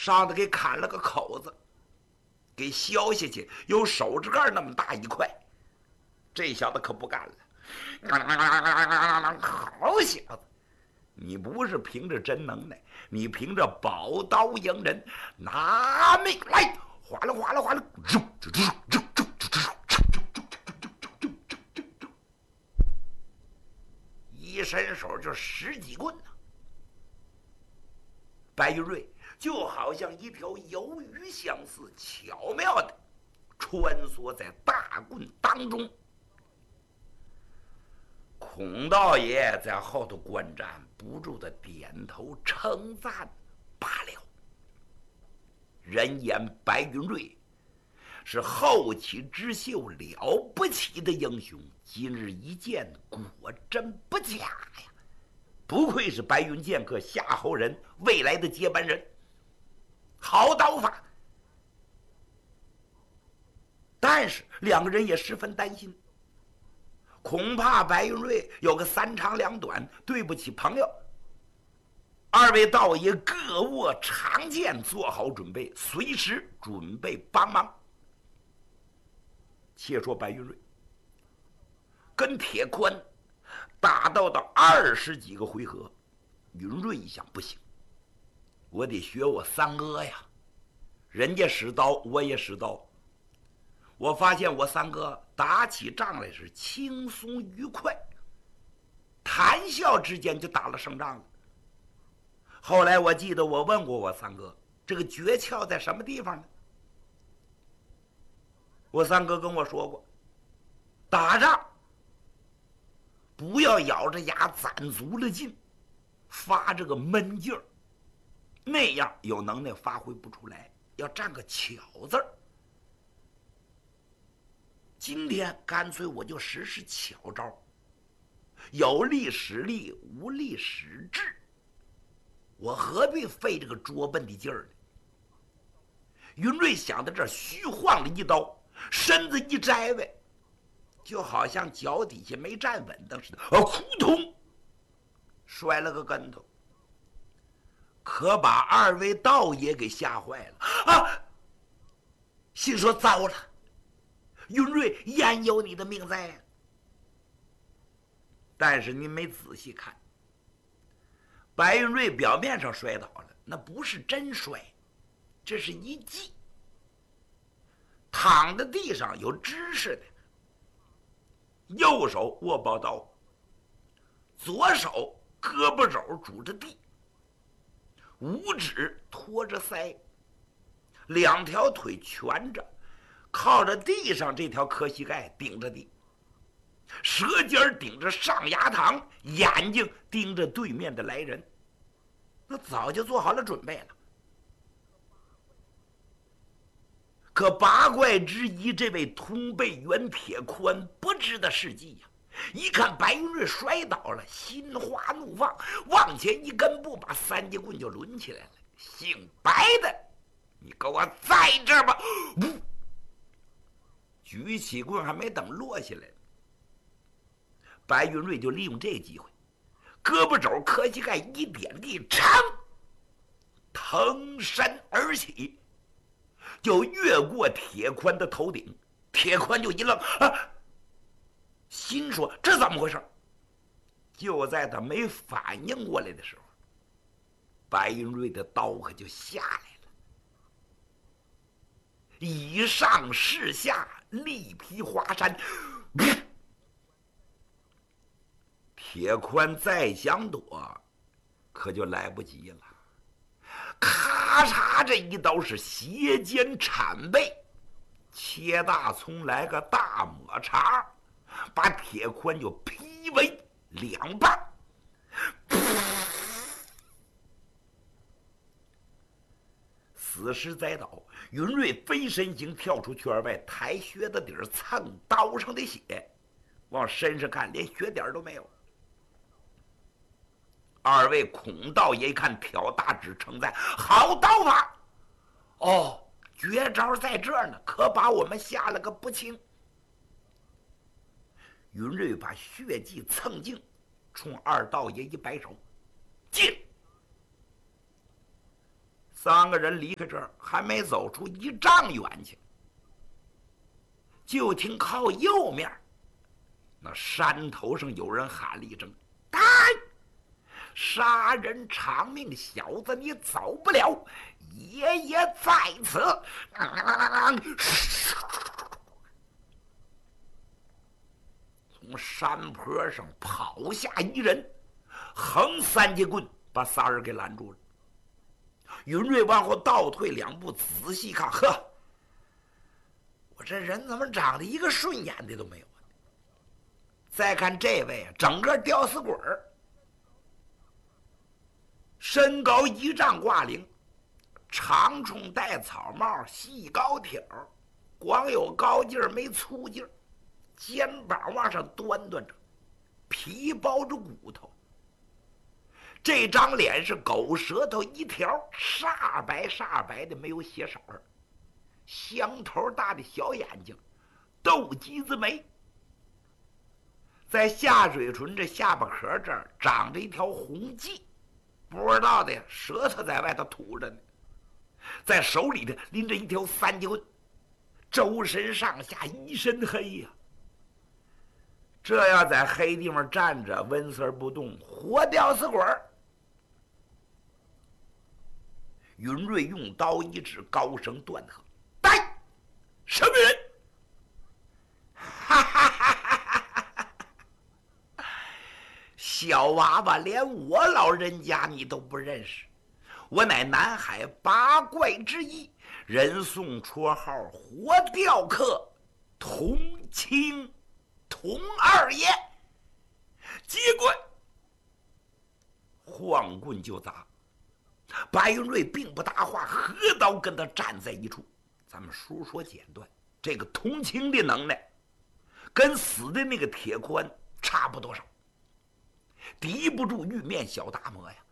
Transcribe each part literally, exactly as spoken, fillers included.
上头给砍了个口子，给削下去，有手指盖那么大一块。这小子可不干了，好小子！你不是凭着真能耐，你凭着宝刀迎人，拿命来！哗啦哗啦哗啦，一伸手就十几棍呢。白云瑞就好像一条鱿鱼相似，巧妙的穿梭在大棍当中。孔道爷在后头观战，不住的点头称赞罢了。人言白云瑞是后起之秀，了不起的英雄，今日一见，果真不假呀！不愧是白云剑客夏侯人未来的接班人，好刀法。但是两个人也十分担心，恐怕白云瑞有个三长两短，对不起朋友。二位道爷各握长剑，做好准备，随时准备帮忙。且说白云瑞跟铁宽打斗到二十几个回合，云瑞一想不行，我得学我三哥呀，人家使刀我也使刀。我发现我三哥打起仗来是轻松愉快，谈笑之间就打了胜仗了。后来我记得我问过我三哥，这个诀窍在什么地方呢？我三哥跟我说过，打仗不要咬着牙攒足了劲，发这个闷劲儿，那样有能耐发挥不出来，要占个巧字儿。今天干脆我就实施巧招，有力使力，无力使智，我何必费这个拙笨的劲儿呢？云瑞想到这儿，虚晃了一刀，身子一摘呗，就好像脚底下没站稳当似的，啊，扑通，摔了个跟头，可把二位道爷给吓坏了啊！心说糟了，云瑞焉有你的命在呀？但是您没仔细看，白云瑞表面上摔倒了，那不是真摔，这是一计。躺在地上有姿势的，右手握宝刀，左手胳膊肘拄着地，五指托着腮，两条腿蜷着，靠着地上这条磕膝盖顶着地，舌尖顶着上牙膛，眼睛盯着对面的来人，那早就做好了准备了。可八怪之一这位通背袁铁宽不知的事迹呀、啊，一看白云瑞摔倒了，心花怒放，往前一根步，把三节棍就抡起来了。姓白的，你给我在这儿吧！呜，举起棍还没等落下来，白云瑞就利用这个机会，胳膊肘磕膝盖一点地，长腾身而起，就越过铁宽的头顶。铁宽就一愣，啊，心说这怎么回事？就在他没反应过来的时候，白云瑞的刀可就下来了，以上视下，力劈华山。铁宽再想躲，可就来不及了。咔嚓，这一刀是斜肩铲背，切大葱来个大抹茶，把铁宽就劈为两半。死尸栽倒，云瑞飞身形跳出圈外，抬靴子底儿蹭刀上的血，往身上看连血点都没有。二位孔道爷一看，挑大指称赞：“好刀法！哦，绝招在这儿呢，可把我们吓了个不轻。”云瑞把血迹蹭净，冲二道爷一摆手：“进！” 三个人离开这儿，还没走出一丈远去，就听靠右面那山头上有人喊了一声：“呆！杀人偿命小子，你走不了，爷爷在此！”从山坡上跑下一人，横三节棍把仨人给拦住了。云瑞往后倒退两步，仔细看，呵，我这人怎么长得一个顺眼的都没有？再看这位啊，整个吊死鬼儿，身高一丈挂领，长冲戴草帽，细高挑，光有高劲儿没粗劲儿，肩膀往上端端着，皮包着骨头。这张脸是狗舌头一条，煞白煞白的，没有血色儿，香头大的小眼睛，豆鸡子眉，在下嘴唇这下巴壳这儿长着一条红髻，不知道的舌头在外头吐着呢，在手里头拎着一条三节棍，周身上下一身黑呀、啊。这要在黑地方站着纹丝不动，活吊死鬼儿。云瑞用刀一指，高声断喝：“呆！什么人？”哈哈哈哈哈！小娃娃，连我老人家你都不认识，我乃南海八怪之一，人送绰号活吊客，同青童二爷。接棍，晃棍就砸。白云瑞并不搭话，合刀跟他站在一处。咱们书说简短，这个同情的能耐跟死的那个铁宽差不多少，敌不住玉面小大魔呀。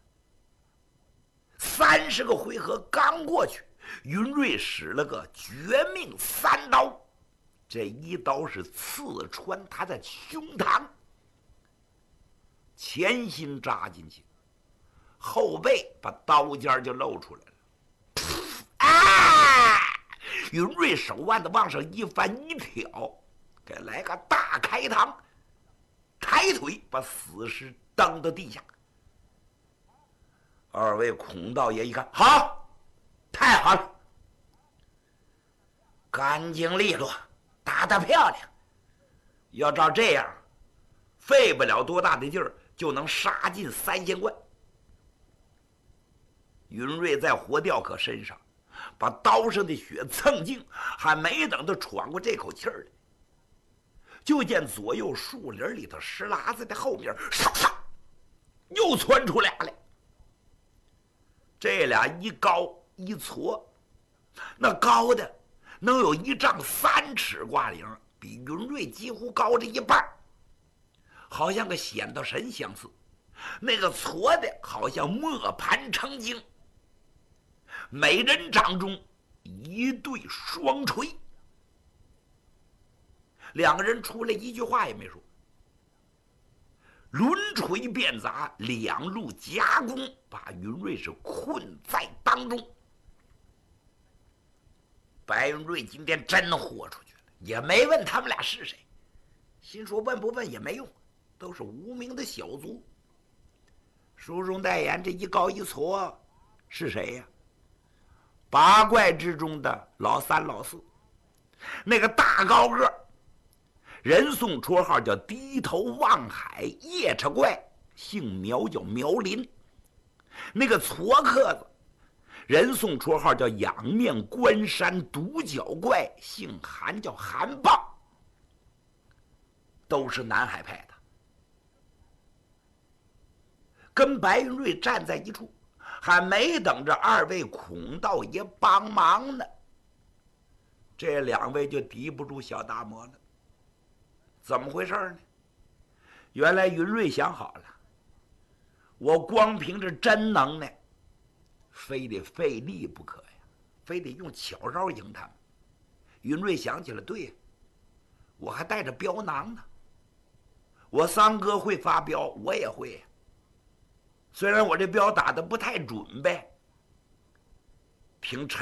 三十个回合刚过去，云瑞使了个绝命三刀，这一刀是刺穿他的胸膛，前心扎进去，后背把刀尖就露出来了。啊！云瑞手腕子往上一翻一挑，给来个大开膛，抬腿把死尸蹬到地下。二位孔道爷一看，好，太好了，干净利落，打得漂亮。要照这样，费不了多大的劲儿就能杀进三仙观。云瑞在活吊客身上把刀上的血蹭净，还没等他喘过这口气儿来，就见左右树林里头石喇子的后面唰唰又窜出俩来。这俩一高一矬，那高的能有一丈三尺挂领，比云瑞几乎高着一半，好像个显道神相似。那个矬的好像磨盘成精，每人掌中一对双锤。两个人出来一句话也没说，抡锤便砸，两路夹攻，把云瑞是困在当中。白云瑞今天真豁出去了，也没问他们俩是谁，心说问不问也没用，都是无名的小卒。书中代言这一高一矬是谁呀？八怪之中的老三老四，那个大高个人送绰号叫低头望海夜叉怪，姓苗叫苗林。那个矬客子人送绰号叫仰面关山独角怪，姓韩叫韩棒，都是南海派的。跟白云瑞站在一处，还没等着二位孔道爷帮忙呢，这两位就敌不住小大魔了。怎么回事呢？原来云瑞想好了，我光凭着真能耐，非得费力不可呀，非得用巧招赢他们。云瑞想起了，对呀，我还带着镖囊呢，我三哥会发镖，我也会呀。虽然我这镖打得不太准呗， 凭陈